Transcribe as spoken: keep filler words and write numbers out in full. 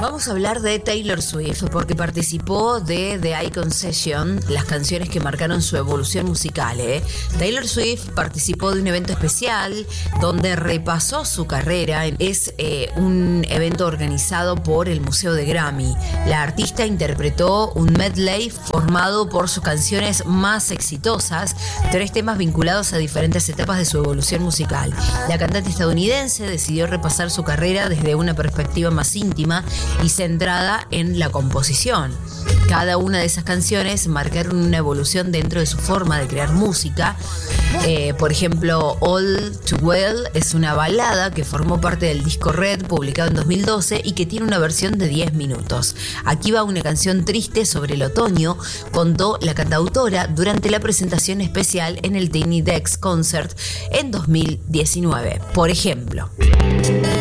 Vamos a hablar de Taylor Swift porque participó de The Icon Session, las canciones que marcaron su evolución musical. ¿eh? Taylor Swift participó de un evento especial donde repasó su carrera. Es eh, un evento organizado por el Museo de Grammy. La artista interpretó un medley formado por sus canciones más exitosas, tres temas vinculados a diferentes etapas de su evolución musical. La cantante estadounidense decidió repasar su carrera desde una perspectiva más íntima y centrada en la composición. Cada una de esas canciones marcaron una evolución dentro de su forma de crear música. Eh, por ejemplo, All Too Well es una balada que formó parte del disco Red, publicado en dos mil doce y que tiene una versión de diez minutos. Aquí va una canción triste sobre el otoño, contó la cantautora durante la presentación especial en el Tiny Desk Concert en dos mil diecinueve. Por ejemplo...